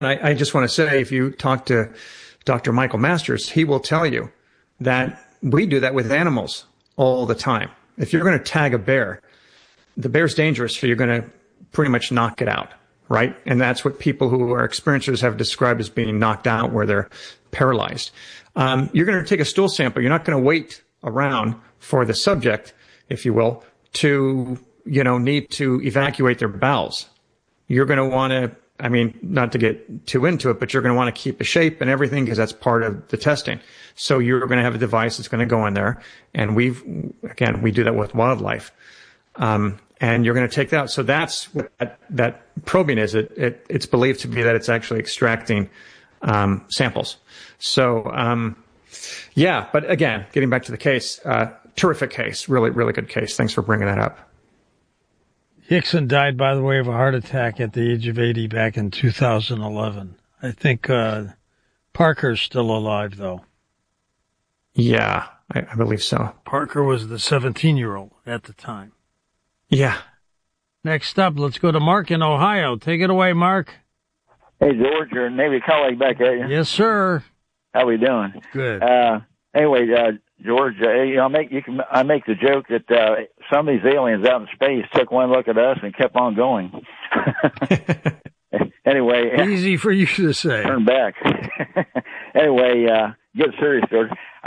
I just want to say, if you talk to Dr. Michael Masters, he will tell you that we do that with animals all the time. If you're going to tag a bear, the bear's dangerous, so you're going to pretty much knock it out, right? And that's what people who are experiencers have described as being knocked out, where they're paralyzed. You're going to take a stool sample. You're not going to wait around for the subject, if you will, to, need to evacuate their bowels. You're going to want to, not to get too into it, but you're going to want to keep a shape and everything, because that's part of the testing. So you're going to have a device that's going to go in there. And we do that with wildlife. And you're going to take that out. So that's what that probing is. It's believed to be that it's actually extracting samples. So, but again, getting back to the case, terrific case, really, really good case. Thanks for bringing that up. Hickson died, by the way, of a heart attack at the age of 80 back in 2011. I think Parker's still alive, though. Yeah, I believe so. Parker was the 17-year-old at the time. Yeah. Next up, let's go to Mark in Ohio. Take it away, Mark. Hey, George, your Navy colleague back at you. Yes, sir. How we doing? Good. Anyway, George, I make the joke that some of these aliens out in space took one look at us and kept on going. Anyway, easy for you to say. Turn back. Anyway, get serious, George.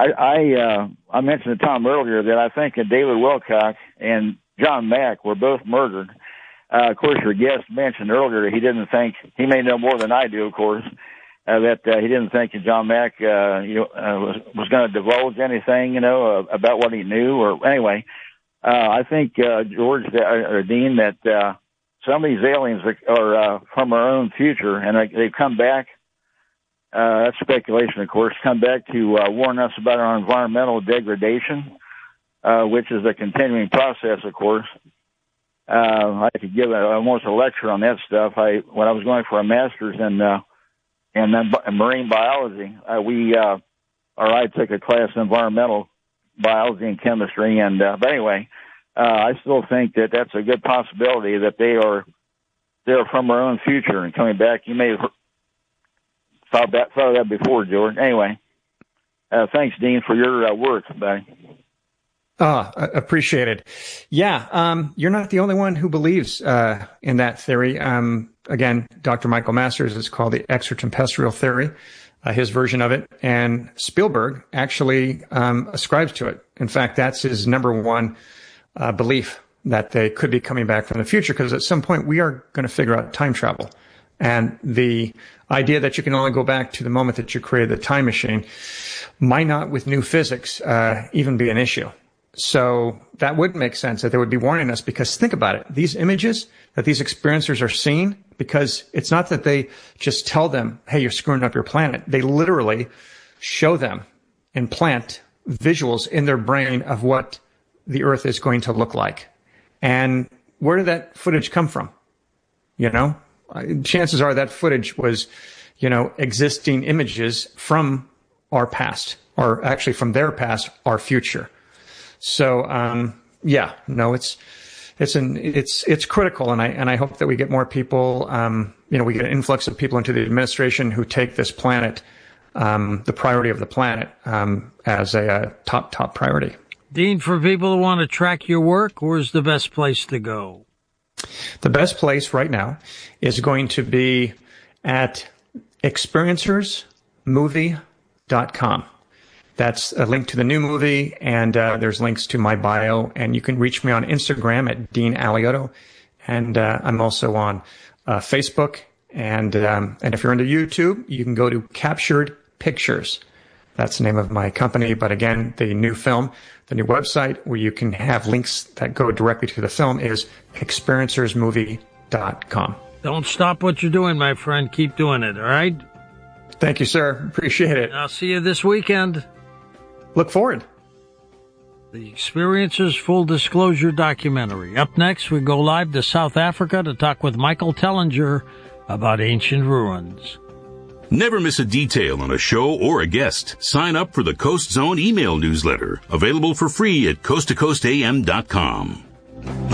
I mentioned to Tom earlier that I think that David Wilcock and John Mack were both murdered. Of course, your guest mentioned earlier he may know more than I do, of course, that he didn't think that John Mack was going to divulge anything, about what he knew. Or anyway, I think George or Dean, that some of these aliens are from our own future, and they've come back. That's speculation, of course. Come back to warn us about our environmental degradation, which is a continuing process, of course. I could give almost a lecture on that stuff. When I was going for a master's in marine biology, I took a class in environmental biology and chemistry, but anyway, I still think that that's a good possibility that they're from our own future and coming back. You may have thought of that before, George. Anyway, thanks, Dean, for your work, buddy. Appreciated. Yeah, you're not the only one who believes in that theory. Again, Dr. Michael Masters, it's called the extraterrestrial theory, his version of it, and Spielberg actually ascribes to it. In fact, that's his number one belief, that they could be coming back from the future, because at some point we are going to figure out time travel. And the idea that you can only go back to the moment that you created the time machine might not, with new physics, even be an issue. So that would make sense that they would be warning us, because think about it. These images that these experiencers are seeing, because it's not that they just tell them, hey, you're screwing up your planet. They literally show them and plant visuals in their brain of what the Earth is going to look like. And where did that footage come from? Chances are that footage was, existing images from our past, or actually from their past, our future. So, it's critical. And I hope that we get more people, we get an influx of people into the administration who take this planet, the priority of the planet, as a top priority. Dean, for people who want to track your work, where's the best place to go? The best place right now is going to be at experiencersmovie.com. That's a link to the new movie, and there's links to my bio, and you can reach me on Instagram at Dean Aliotto, and I'm also on Facebook, and if you're into YouTube, you can go to Captured Pictures. That's the name of my company, but again, the new website where you can have links that go directly to the film is experiencersmovie.com. Don't stop what you're doing, my friend. Keep doing it, all right? Thank you, sir. Appreciate it. I'll see you this weekend. Look forward. The Experiencers Full Disclosure documentary. Up next, we go live to South Africa to talk with Michael Tellinger about ancient ruins. Never miss a detail on a show or a guest. Sign up for the Coast Zone email newsletter, available for free at coasttocoastam.com.